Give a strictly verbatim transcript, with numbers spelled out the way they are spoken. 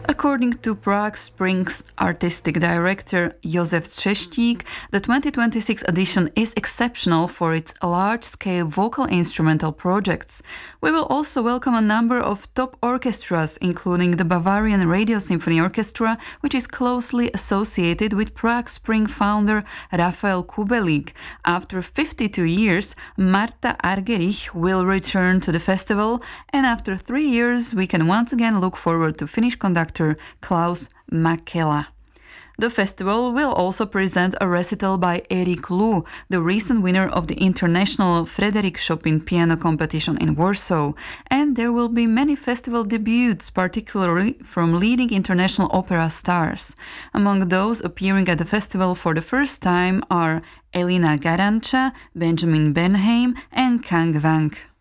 According to Prague Springs artistic director Josef Třeštík, the twenty twenty-six edition is exceptional for its large-scale vocal instrumental projects. We will also welcome a number of top orchestras, including the Bavarian Radio Symphony Orchestra, which is closely associated with Prague Spring founder Rafael Kubelik. After fifty-two years, Marta Argerich will return to the festival, and after three years, we can once again look forward to Finnish conductor Klaus Mäkelä. The festival will also present a recital by Erik Lu, the recent winner of the International Frederick Chopin Piano Competition in Warsaw, and there will be many festival debuts, particularly from leading international opera stars. Among those appearing at the festival for the first time are Elina Garanca, Benjamin Bernheim and Kang Wang.